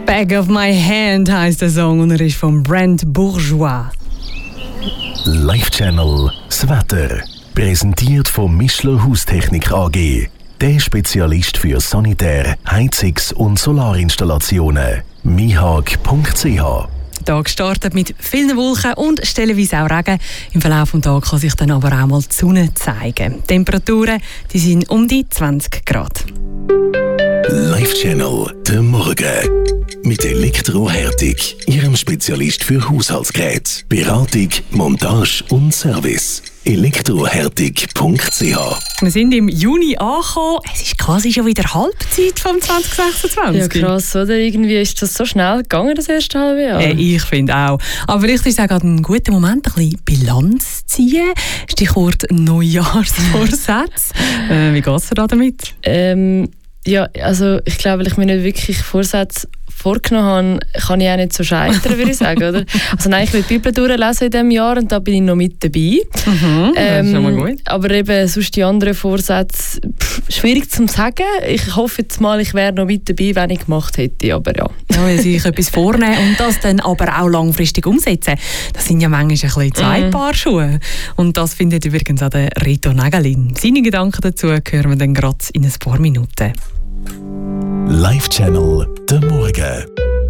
Bag of My Hand heisst der Song und er ist von Brent Bourgeois. Live Channel das Wetter. Präsentiert von Mischler Haustechnik AG. Der Spezialist für Sanitär-, Heizungs- und Solarinstallationen. mihag.ch. Der Tag startet mit vielen Wolken und stellenweise auch Regen. Im Verlauf des Tages kann sich dann aber auch mal die Sonne zeigen. Die Temperaturen die sind um die 20 Grad. Live Channel der Morgen. Mit Elektrohärtig, Ihrem Spezialist für Haushaltsgeräte, Beratung, Montage und Service. Elektrohärtig.ch. Wir sind im Juni angekommen. Es ist quasi schon wieder Halbzeit vom 2026. Ja, krass, oder? Irgendwie ist das so schnell gegangen, das erste halbe Jahr. Ich finde auch. Aber vielleicht ist es auch gerade ein guter Moment, ein bisschen Bilanz zu ziehen. Stichwort Neujahrsvorsätze. Wie geht es dir da damit? Ja, also ich glaube, weil ich mir nicht wirklich Vorsätze vorgenommen habe, kann ich auch nicht so scheitern, würde ich sagen, oder? Also nein, ich will die Bibel durchlesen in diesem Jahr und da bin ich noch mit dabei. Das ist schon mal gut. Aber eben sonst die anderen Vorsätze, schwierig zu sagen. Ich hoffe jetzt mal, ich wäre noch mit dabei, wenn ich gemacht hätte, aber ja. Ja, sich etwas vornehmen und das dann aber auch langfristig umsetzen, das sind ja manchmal ein bisschen zwei Paar Schuhe. Und das findet übrigens auch der Rito Nägelin. Seine Gedanken dazu hören wir dann gerade in ein paar Minuten. Live Channel der Morgen.